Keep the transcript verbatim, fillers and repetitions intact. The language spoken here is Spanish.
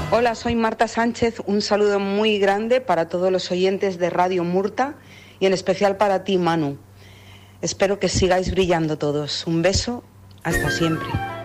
Hola, soy Marta Sánchez. Un saludo muy grande para todos los oyentes de Radio Murta y en especial para ti, Manu. Espero que sigáis brillando todos. Un beso, hasta siempre.